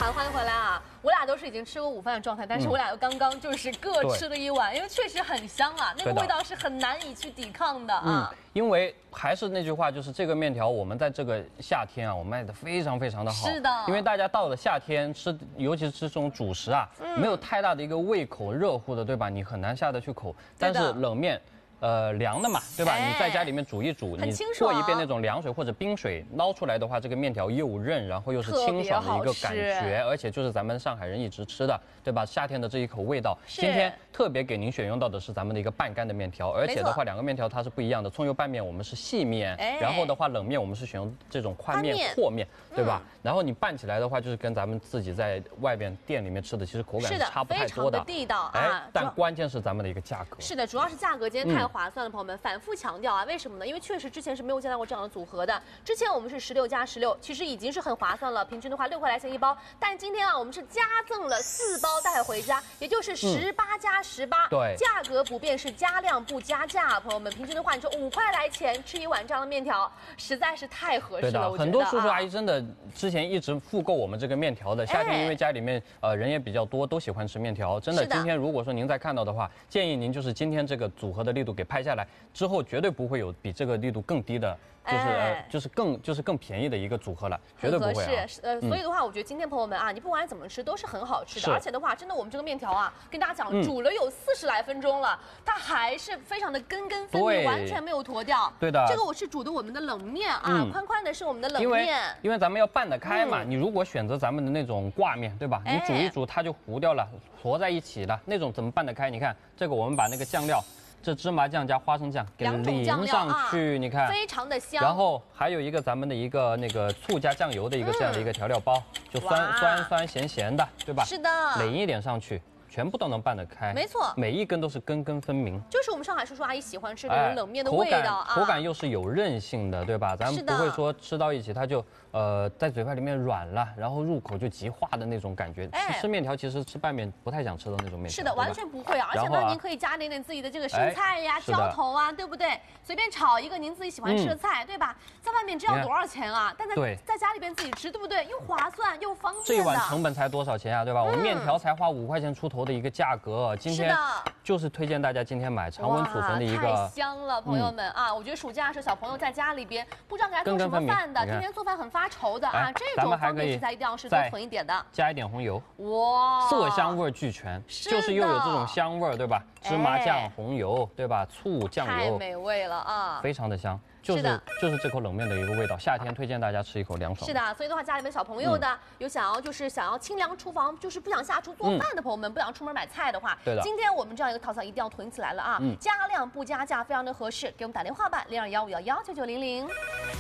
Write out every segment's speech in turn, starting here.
好，欢迎回来啊！我俩都是已经吃过午饭的状态，但是我俩又刚刚就是各吃了一碗，因为确实很香啊，那个味道是很难以去抵抗的啊。 因为还是那句话，就是这个面条我们在这个夏天啊，我卖的非常非常的好。 是的， 因为大家到了夏天吃，尤其是吃这种主食啊，没有太大的一个胃口，热乎的，对吧？你很难下得去口。但是冷面。凉的嘛，对吧？你在家里面煮一煮，你过一遍那种凉水或者冰水捞出来的话，这个面条又韧，然后又是清爽的一个感觉，而且就是咱们上海人一直吃的，对吧？夏天的这一口味道，今天特别给您选用到的是咱们的一个半干的面条，而且的话，两个面条它是不一样的，葱油拌面我们是细面，然后的话冷面我们是选用这种宽面和面，对吧？然后你拌起来的话，就是跟咱们自己在外边店里面吃的其实口感是差不太多的， 非常的地道啊。 但关键是咱们的一个价格， 是的，主要是价格今天太划算了，朋友们反复强调啊，为什么呢？因为确实之前是没有见到过这样的组合的。之前我们是16加16，其实已经是很划算了，平均的话6块来钱一包。但今天啊，我们是加赠了4包带回家，也就是18加18，对，价格不变，是加量不加价。朋友们，平均的话，你说5块来钱吃一碗这样的面条，实在是太合适了。 很多叔叔阿姨真的之前一直复购我们这个面条的，夏天因为家里面人也比较多，都喜欢吃面条。真的，今天如果说您在看到的话，建议您就是今天这个组合的力度给拍下来。之后绝对不会有比这个力度更低的，就是更便宜的一个组合了，绝对不会啊。 所以的话，我觉得今天朋友们啊，你不管怎么吃都是很好吃的，而且的话，真的我们这个面条啊，跟大家讲，煮了有40来分钟了，它还是非常的根根分明，完全没有坨掉。 对的， 这个我是煮的我们的冷面啊，宽宽的是我们的冷面。 因为咱们要拌得开嘛，你如果选择咱们的那种挂面，对吧？你煮一煮它就糊掉了，坨在一起了，那种怎么拌得开？你看这个，我们把那个酱料。这芝麻酱加花生酱给淋上去，你看非常的香。 然后还有一个咱们的一个那个醋加酱油的一个这样的一个调料包，就酸咸咸的，对吧？ 是的， 淋一点上去。全部都能拌得开， 没错， 每一根都是根根分明， 就是我们上海叔叔阿姨喜欢吃的冷面的味道啊， 口感又是有韧性的，对吧？咱们不会说吃到一起它就在嘴巴里面软了，然后入口就即化的那种感觉。吃面条其实吃拌面不太想吃的那种面条。 是的，完全不会啊！而且呢，您可以加一点点自己的这个生菜呀、浇头啊，对不对？随便炒一个您自己喜欢吃的菜，对吧？在外面这要多少钱啊？但在家里边自己吃，对不对？又划算又方便。 这一碗成本才多少钱啊？对吧？我们面条才花5块钱出头的一个价格，今天就是推荐大家今天买常温储存的一个。 太香了，朋友们啊！我觉得暑假的时候小朋友在家里边不知道给他做什么饭的，天天做饭很发愁的啊，这种方便食材一定要是多囤一点的， 加一点红油， 哇， 色香味俱全，就是又有这种香味，对吧？芝麻酱、红油，对吧？醋、酱油， 太美味了啊， 非常的香。就是这口冷面的一个味道，夏天推荐大家吃一口凉爽。 是的，所以的话，家里面小朋友的有想要清凉厨房，就是不想下厨做饭的朋友们，不想出门买菜的话， 对的， 今天我们这样一个套餐一定要囤起来了啊！加量不加价，非常的合适，给我们打电话吧，0215119900。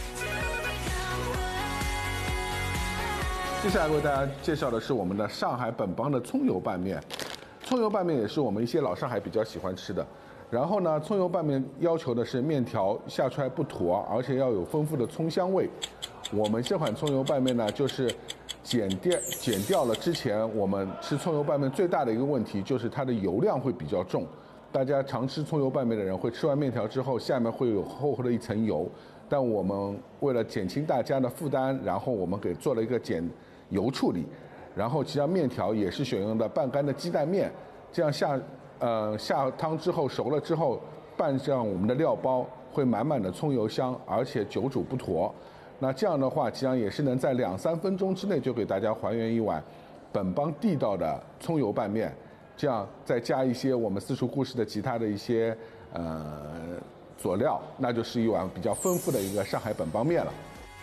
接下来为大家介绍的是我们的上海本帮的葱油拌面，葱油拌面也是我们一些老上海比较喜欢吃的。然后呢，葱油拌面要求的是面条下出来不坨，而且要有丰富的葱香味。我们这款葱油拌面呢，就是减掉了之前我们吃葱油拌面最大的一个问题，就是它的油量会比较重。大家常吃葱油拌面的人会吃完面条之后，下面会有厚厚的一层油。但我们为了减轻大家的负担，然后我们给做了一个减油处理。然后其实面条也是选用的半干的鸡蛋面，这样下汤之后熟了之后，拌上我们的料包，会满满的葱油香，而且久煮不坨。那这样的话，其实也是能在2-3分钟之内就给大家还原一碗本帮地道的葱油拌面。这样再加一些我们私厨故事的其他的一些佐料，那就是一碗比较丰富的一个上海本帮面了。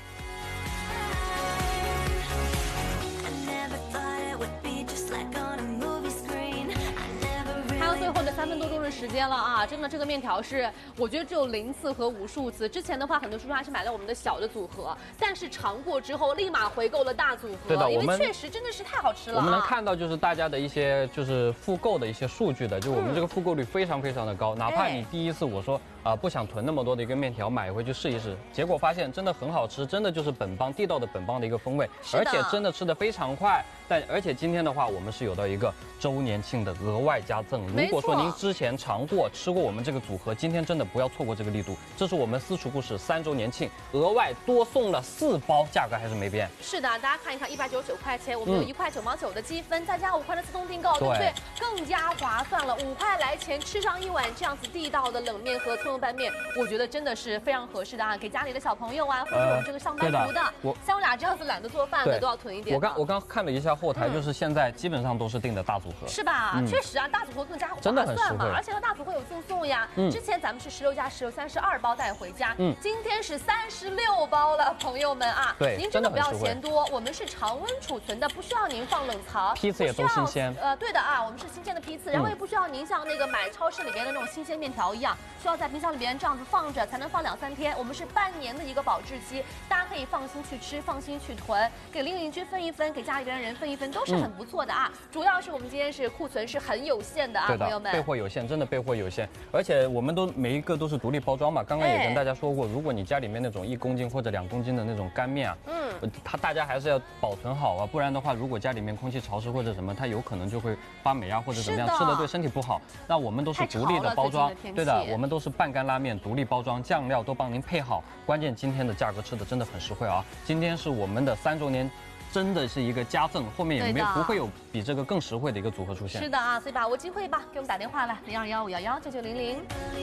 3分多钟的时间了啊！真的，这个面条是我觉得只有0次和无数次。之前的话，很多叔叔还是买了我们的小的组合，但是尝过之后，立马回购了大组合。 对的， 因为确实真的是太好吃了。 我们能看到就是大家的一些就是复购的一些数据的，就我们这个复购率非常非常的高。哪怕你第一次我说不想囤那么多的一个面条，买回去试一试，结果发现真的很好吃，真的就是本帮地道的本帮的一个风味，而且真的吃得非常快。而且今天的话，我们是有到一个周年庆的额外加赠。如果说您之前尝过、吃过我们这个组合，今天真的不要错过这个力度。这是我们私厨故事3周年庆，额外多送了4包，价格还是没变。 是的，大家看一看，199块钱，我们有1块9毛9的积分，再加5块的自动订购，对不对？更加划算了，5块来钱吃上一碗这样子地道的冷面和葱油拌面，我觉得真的是非常合适的啊，给家里的小朋友啊，或者我们这个上班族的，像我俩这样子懒得做饭的都要囤一点。 我刚看了一下后台，就是现在基本上都是订的大组合， 是吧？确实啊，大组合更加划算嘛，而且和大组合有赠送呀。之前咱们是16加16 32包带回家，今天是36包了，朋友们啊， 对， 您真的不要嫌多，我们是常温储存的，不需要您放冷藏， 批次也都新鲜。 对的啊，我们是新鲜的批次，然后也不需要您像那个买超市里边的那种新鲜面条一样，需要在冰箱里边这样子放着才能放2、3天。我们是半年的一个保质期，大家可以放心去吃，放心去囤，给邻居分一分，给家里边的人分一分，都是很不错的啊。主要是我们今天是库存是很有限的啊，朋友们， 备货有限，真的备货有限，而且我们都每一个都是独立包装嘛。刚刚也跟大家说过，如果你家里面那种1公斤或者2公斤的那种干面啊，大家还是要保存好啊，不然的话，如果家里面空气潮湿或者什么，它有可能就会发霉啊或者怎么样，吃的对身体不好。那我们都是独立的包装，对的，我们都是半干拉面独立包装，酱料都帮您配好。关键今天的价格吃的真的很实惠啊！今天是我们的3周年。真的是一个加赠，后面也不会有比这个更实惠的一个组合出现。 是的啊，所以把握机会吧，给我们打电话来，0215119900。